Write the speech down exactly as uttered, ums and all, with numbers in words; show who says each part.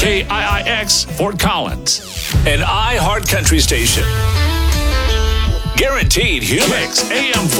Speaker 1: K I I X, Fort Collins.
Speaker 2: An iHeart Country station. Guaranteed humor.
Speaker 1: Kicks A M